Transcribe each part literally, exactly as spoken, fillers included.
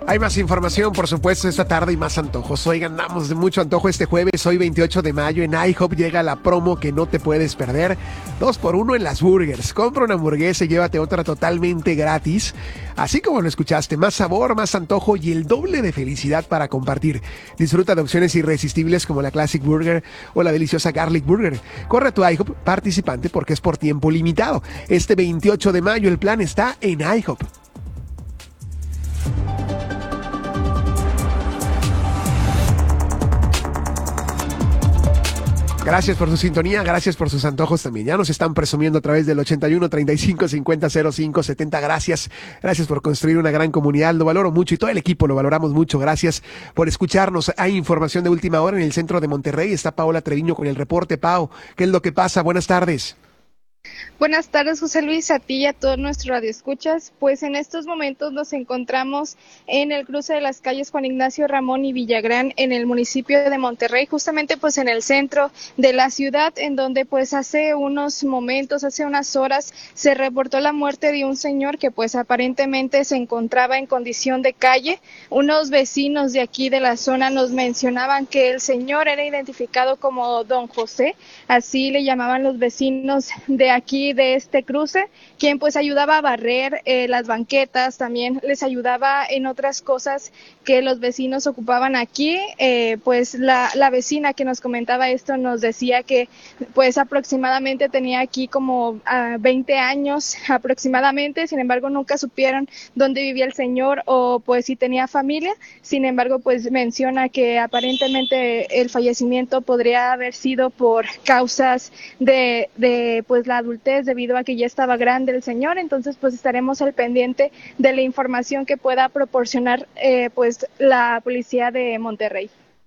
Hay más información, por supuesto, esta tarde y más antojos. Hoy ganamos de mucho antojo este jueves. Hoy veintiocho de mayo en IHOP llega la promo que no te puedes perder. Dos por uno en las burgers. Compra una hamburguesa y llévate otra totalmente gratis. Así como lo escuchaste, más sabor, más antojo y el doble de felicidad para compartir. Disfruta de opciones irresistibles como la Classic Burger o la deliciosa Garlic Burger. Corre a tu IHOP participante porque es por tiempo limitado. Este veintiocho de mayo el plan está en IHOP. Gracias por su sintonía, gracias por sus antojos también. Ya nos están presumiendo a través del ochenta y uno, treinta y cinco, cincuenta, cero cinco, setenta. Gracias, gracias por construir una gran comunidad. Lo valoro mucho y todo el equipo lo valoramos mucho. Gracias por escucharnos. Hay información de última hora en el centro de Monterrey. Está Paola Treviño con el reporte. Pao, ¿qué es lo que pasa? Buenas tardes. Buenas tardes, José Luis, a ti y a todos nuestros radioescuchas. Pues en estos momentos nos encontramos en el cruce de las calles Juan Ignacio Ramón y Villagrán en el municipio de Monterrey, justamente pues en el centro de la ciudad, en donde pues hace unos momentos, hace unas horas, se reportó la muerte de un señor que pues aparentemente se encontraba en condición de calle. Unos vecinos de aquí de la zona nos mencionaban que el señor era identificado como Don José, así le llamaban los vecinos de aquí de este cruce, quien pues ayudaba a barrer eh, las banquetas, también les ayudaba en otras cosas que los vecinos ocupaban aquí. Eh, pues la, la vecina que nos comentaba esto nos decía que pues aproximadamente tenía aquí como uh, veinte años aproximadamente, sin embargo nunca supieron dónde vivía el señor o pues si tenía familia. Sin embargo pues menciona que aparentemente el fallecimiento podría haber sido por causas de, de pues la adultez, debido a que ya estaba grande el señor. Entonces pues estaremos al pendiente de la información que pueda proporcionar eh, pues la policía de Monterrey.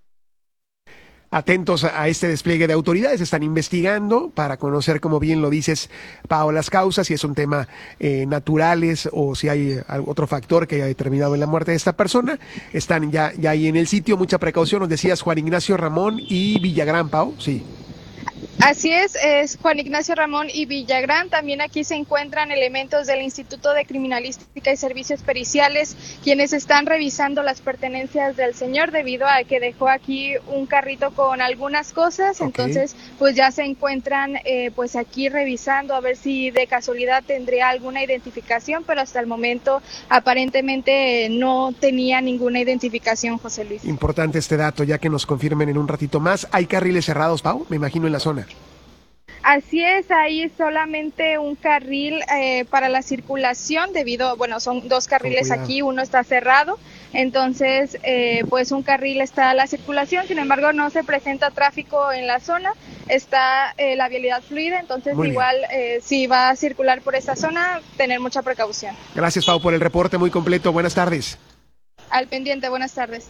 Atentos a este despliegue de autoridades, están investigando para conocer, como bien lo dices, Pao, las causas, si es un tema eh, naturales o si hay otro factor que haya determinado en la muerte de esta persona. Están ya, ya ahí en el sitio, mucha precaución. Nos decías Juan Ignacio Ramón y Villagrán, Pao, sí. Así es, es Juan Ignacio Ramón y Villagrán. También aquí se encuentran elementos del Instituto de Criminalística y Servicios Periciales, quienes están revisando las pertenencias del señor debido a que dejó aquí un carrito con algunas cosas. Okay. Entonces, pues ya se encuentran eh, pues aquí revisando a ver si de casualidad tendría alguna identificación, pero hasta el momento aparentemente no tenía ninguna identificación, José Luis. Importante este dato, ya que nos confirmen en un ratito más. ¿Hay carriles cerrados, Pau? Me imagino en la zona. Así es, hay solamente un carril eh, para la circulación debido, bueno, son dos carriles aquí, uno está cerrado, entonces eh, pues un carril está a la circulación, sin embargo no se presenta tráfico en la zona, está eh, la vialidad fluida, entonces muy igual eh, si va a circular por esta zona, tener mucha precaución. Gracias, Pau, por el reporte muy completo, buenas tardes. Al pendiente, buenas tardes.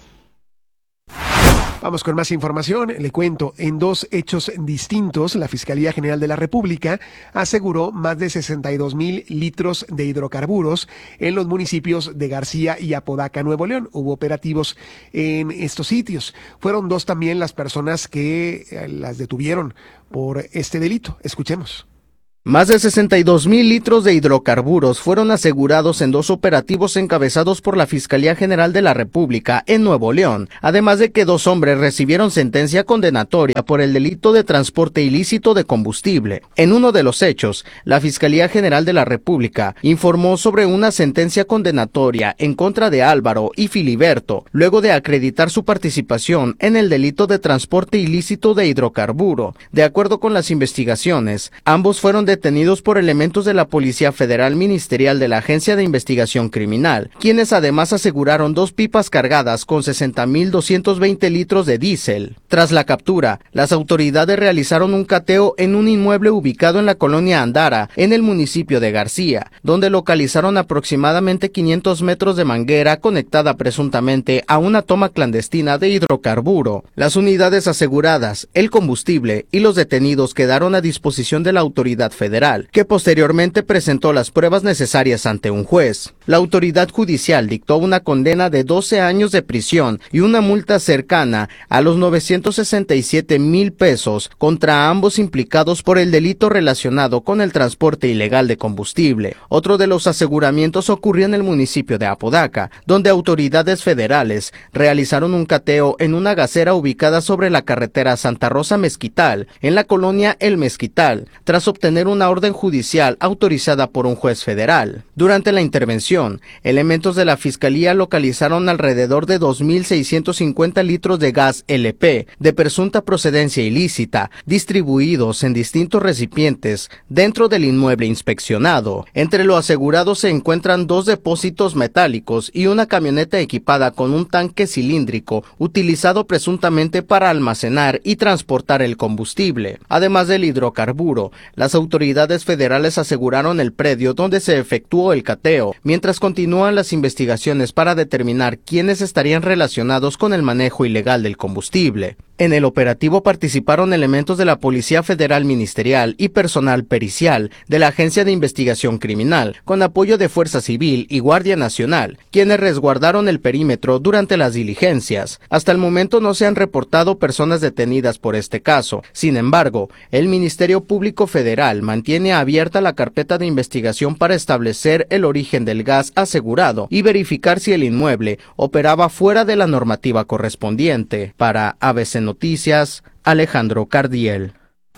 Vamos con más información. Le cuento, en dos hechos distintos, la Fiscalía General de la República aseguró más de sesenta y dos mil litros de hidrocarburos en los municipios de García y Apodaca, Nuevo León. Hubo operativos en estos sitios. Fueron dos también las personas que las detuvieron por este delito. Escuchemos. Más de sesenta y dos mil litros de hidrocarburos fueron asegurados en dos operativos encabezados por la Fiscalía General de la República en Nuevo León, además de que dos hombres recibieron sentencia condenatoria por el delito de transporte ilícito de combustible. En uno de los hechos, la Fiscalía General de la República informó sobre una sentencia condenatoria en contra de Álvaro y Filiberto, luego de acreditar su participación en el delito de transporte ilícito de hidrocarburo. De acuerdo con las investigaciones, ambos fueron detenidos por elementos de la Policía Federal Ministerial de la Agencia de Investigación Criminal, quienes además aseguraron dos pipas cargadas con sesenta mil doscientos veinte litros de diésel. Tras la captura, las autoridades realizaron un cateo en un inmueble ubicado en la colonia Andara, en el municipio de García, donde localizaron aproximadamente quinientos metros de manguera conectada presuntamente a una toma clandestina de hidrocarburo. Las unidades aseguradas, el combustible y los detenidos quedaron a disposición de la autoridad federal federal, que posteriormente presentó las pruebas necesarias ante un juez. La autoridad judicial dictó una condena de doce años de prisión y una multa cercana a los novecientos sesenta y siete mil pesos contra ambos implicados por el delito relacionado con el transporte ilegal de combustible. Otro de los aseguramientos ocurrió en el municipio de Apodaca, donde autoridades federales realizaron un cateo en una gasera ubicada sobre la carretera Santa Rosa Mezquital, en la colonia El Mezquital, tras obtener una orden judicial autorizada por un juez federal. Durante la intervención, elementos de la Fiscalía localizaron alrededor de dos mil seiscientos cincuenta litros de gas L P de presunta procedencia ilícita, distribuidos en distintos recipientes dentro del inmueble inspeccionado. Entre lo asegurado se encuentran dos depósitos metálicos y una camioneta equipada con un tanque cilíndrico utilizado presuntamente para almacenar y transportar el combustible. Además del hidrocarburo, las autoridades federales aseguraron el predio donde se efectuó el cateo, mientras continúan las investigaciones para determinar quiénes estarían relacionados con el manejo ilegal del combustible. En el operativo participaron elementos de la Policía Federal Ministerial y personal pericial de la Agencia de Investigación Criminal, con apoyo de Fuerza Civil y Guardia Nacional, quienes resguardaron el perímetro durante las diligencias. Hasta el momento no se han reportado personas detenidas por este caso. Sin embargo, el Ministerio Público Federal mantiene abierta la carpeta de investigación para establecer el origen del gas asegurado y verificar si el inmueble operaba fuera de la normativa correspondiente. Para A B C Noticias, Alejandro Cardiel.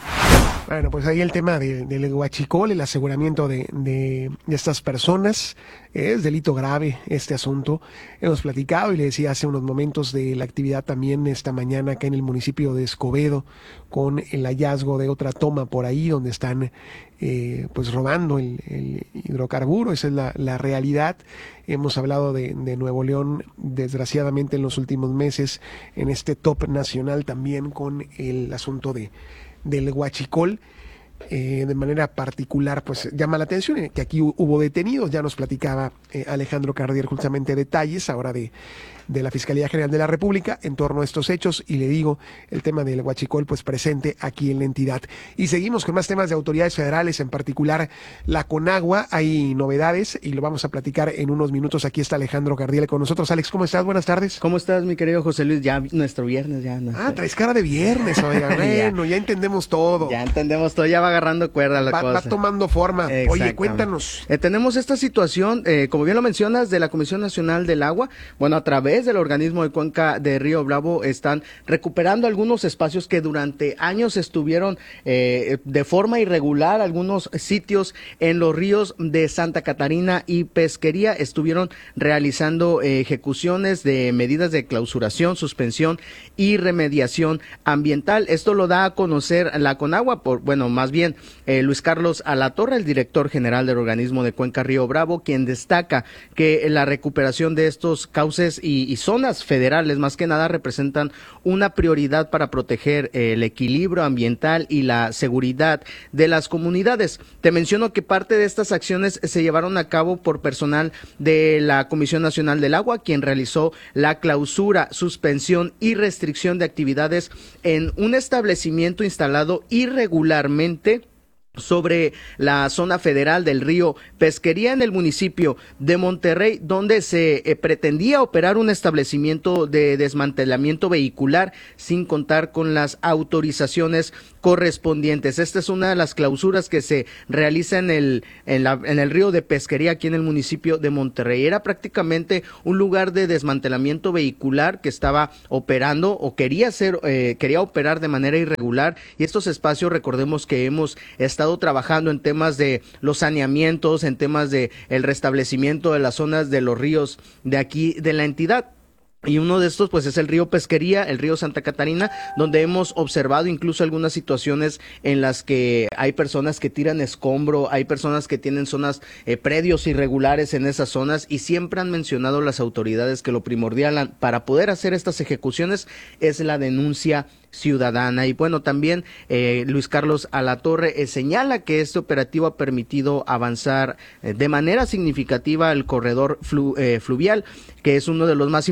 Bueno, pues ahí el tema de, del huachicol, el aseguramiento de, de, de estas personas. Es delito grave este asunto. Hemos platicado y le decía hace unos momentos de la actividad también esta mañana acá en el municipio de Escobedo, con el hallazgo de otra toma por ahí donde están eh, pues robando el, el hidrocarburo. Esa es la, la realidad. Hemos hablado de, de Nuevo León, desgraciadamente en los últimos meses, en este top nacional también con el asunto de del huachicol. Eh, de manera particular, pues llama la atención eh, que aquí hubo detenidos. Ya nos platicaba eh, Alejandro Cardier justamente detalles ahora de, de la Fiscalía General de la República en torno a estos hechos, y le digo, el tema del huachicol pues presente aquí en la entidad. Y seguimos con más temas de autoridades federales, en particular la Conagua. Hay novedades y lo vamos a platicar en unos minutos. Aquí está Alejandro Cardiel con nosotros. Alex, ¿cómo estás? Buenas tardes. ¿Cómo estás, mi querido José Luis? Ya nuestro viernes ya. Nuestro... Ah, traes cara de viernes, oiga. Bueno, ya entendemos todo. Ya entendemos todo, ya va agarrando cuerda la va, cosa. Va tomando forma. Oye, cuéntanos. Eh, tenemos esta situación, eh, como bien lo mencionas, de la Comisión Nacional del Agua. Bueno, a través del organismo de Cuenca de Río Bravo están recuperando algunos espacios que durante años estuvieron eh, de forma irregular. Algunos sitios en los ríos de Santa Catarina y Pesquería estuvieron realizando eh, ejecuciones de medidas de clausuración, suspensión y remediación ambiental. Esto lo da a conocer la Conagua, por, bueno, más bien eh, Luis Carlos Alatorre, el director general del organismo de Cuenca Río Bravo, quien destaca que la recuperación de estos cauces y, y zonas federales, más que nada, representan una prioridad para proteger eh, el equilibrio ambiental y la seguridad de las comunidades. Te menciono que parte de estas acciones se llevaron a cabo por personal de la Comisión Nacional del Agua, quien realizó la clausura, suspensión y restricción de actividades en un establecimiento instalado irregularmente sobre la zona federal del río Pesquería, en el municipio de Monterrey, donde se eh, pretendía operar un establecimiento de desmantelamiento vehicular sin contar con las autorizaciones correspondientes. Esta es una de las clausuras que se realiza en el, en, la, en el río de Pesquería, aquí en el municipio de Monterrey. Era prácticamente un lugar de desmantelamiento vehicular que estaba operando o quería ser, eh, quería operar de manera irregular, y estos espacios, recordemos que hemos estado trabajando en temas de los saneamientos, en temas de el restablecimiento de las zonas de los ríos de aquí de la entidad. Y uno de estos pues es el río Pesquería, el río Santa Catarina, donde hemos observado incluso algunas situaciones en las que hay personas que tiran escombro, hay personas que tienen zonas, eh, predios irregulares en esas zonas, y siempre han mencionado las autoridades que lo primordial para poder hacer estas ejecuciones es la denuncia ciudadana. Y bueno, también eh, Luis Carlos Alatorre eh, señala que este operativo ha permitido avanzar eh, de manera significativa el corredor flu, eh, fluvial, que es uno de los más importantes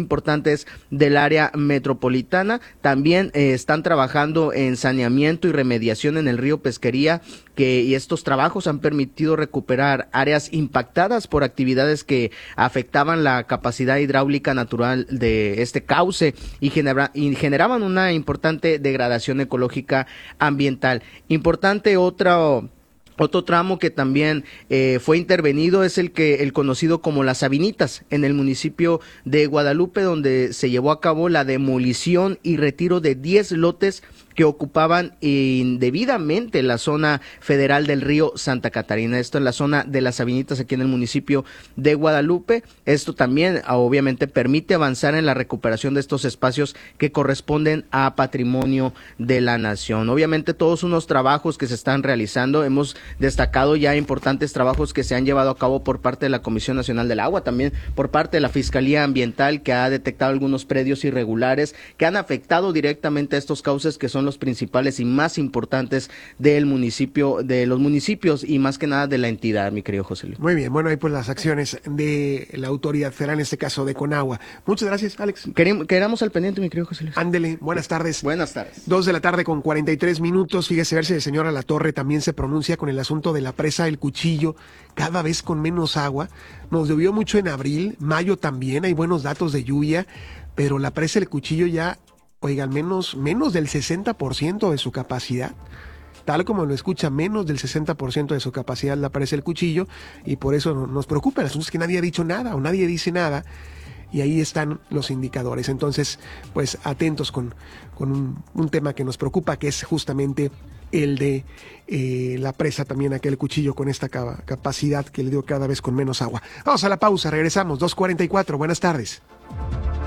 importantes del área metropolitana. También eh, están trabajando en saneamiento y remediación en el río Pesquería, que y estos trabajos han permitido recuperar áreas impactadas por actividades que afectaban la capacidad hidráulica natural de este cauce y, genera, y generaban una importante degradación ecológica ambiental. Importante otro Otro tramo que también eh, fue intervenido es el que el conocido como Las Sabinitas, en el municipio de Guadalupe, donde se llevó a cabo la demolición y retiro de diez lotes que ocupaban indebidamente la zona federal del río Santa Catarina. Esto en la zona de Las Sabinitas, aquí en el municipio de Guadalupe. Esto también obviamente permite avanzar en la recuperación de estos espacios que corresponden a patrimonio de la nación. Obviamente todos unos trabajos que se están realizando, hemos destacado ya importantes trabajos que se han llevado a cabo por parte de la Comisión Nacional del Agua, también por parte de la Fiscalía Ambiental, que ha detectado algunos predios irregulares que han afectado directamente a estos cauces que son los principales y más importantes del municipio, de los municipios y más que nada de la entidad, mi querido José Luis. Muy bien, bueno, ahí pues las acciones de la autoridad federal, en este caso de Conagua. Muchas gracias, Alex. Queremos, quedamos al pendiente, mi querido José Luis. Ándele, buenas tardes. Buenas tardes. Dos de la tarde con cuarenta y tres minutos. Fíjese ver si el señor Alatorre también se pronuncia con el asunto de la presa El Cuchillo, cada vez con menos agua. Nos llovió mucho en abril, mayo también, hay buenos datos de lluvia, pero la presa El Cuchillo ya, oigan, menos, menos del sesenta por ciento de su capacidad. Tal como lo escucha, menos del sesenta por ciento de su capacidad la presa El Cuchillo, y por eso nos preocupa. El asunto es que nadie ha dicho nada o nadie dice nada, y ahí están los indicadores. Entonces, pues atentos con, con un, un tema que nos preocupa, que es justamente el de eh, la presa también, aquel Cuchillo, con esta capacidad que le dio cada vez con menos agua. Vamos a la pausa, regresamos, dos cuarenta y cuatro, buenas tardes.